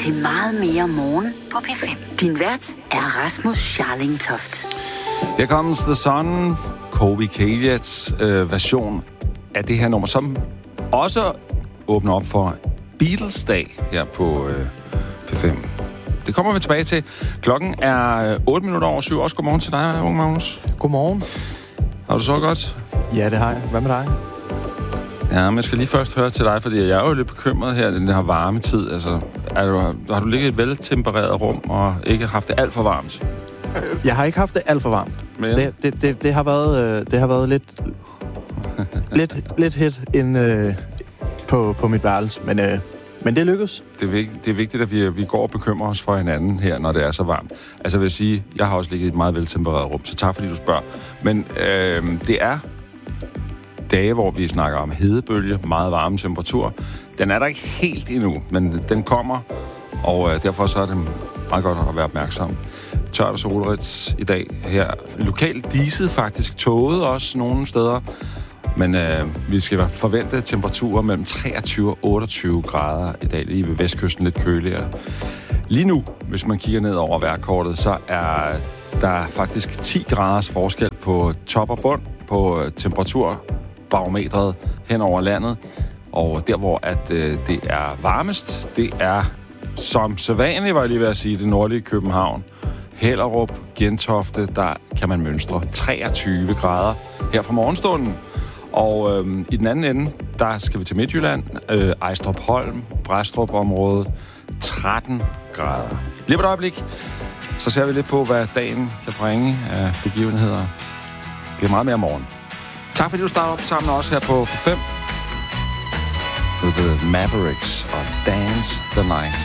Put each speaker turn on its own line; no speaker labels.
til meget mere morgen på P5. Din vært er Rasmus Scharlingtoft.
Here Comes the Sun, Kobe Kaliats version af det her nummer, som også åbner op for Beatles-dag her på P5. Det kommer vi tilbage til. Klokken er 7:08. Også godmorgen til dig, unge Magnus.
Godmorgen.
Har du så godt?
Ja, det har jeg. Hvad med dig?
Ja, men jeg skal lige først høre til dig, fordi jeg er jo lidt bekymret her, den her varme tid. Altså, har du ligget i et veltempereret rum og ikke haft det alt for varmt?
Jeg har ikke haft det alt for varmt. Men det har været lidt hit inde på mit værelse, men det lykkedes. Det
er vigtigt, at vi går og bekymrer os for hinanden her, når det er så varmt. Altså, jeg vil sige, jeg har også ligget i et meget veltempereret rum, så tak fordi du spørger. Men det er dage, hvor vi snakker om hedebølge, meget varme temperatur. Den er der ikke helt endnu, men den kommer, og derfor så er det meget godt at være opmærksom. Tørt og solrigt i dag her. Lokalt diset faktisk, tåget også nogle steder. Men vi skal forvente temperaturer mellem 23 og 28 grader i dag, lige ved vestkysten lidt køligere. Lige nu, hvis man kigger ned over vejrkortet, så er der faktisk 10 graders forskel på top og bund på temperaturbarometret hen over landet. Og der, hvor det er varmest, det er som sædvanligt, var jeg lige ved at sige, det nordlige København. Hellerup, Gentofte, der kan man mønstre 23 grader her fra morgenstunden. Og i den anden ende, der skal vi til Midtjylland, Ejstrup Holm, Brædstrup-området, 13 grader. Lige på et øjeblik, så ser vi lidt på, hvad dagen kan bringe af begivenheder. Det er meget mere morgen. Tak fordi du starter op sammen også her på 5. The Mavericks og Dance the Night.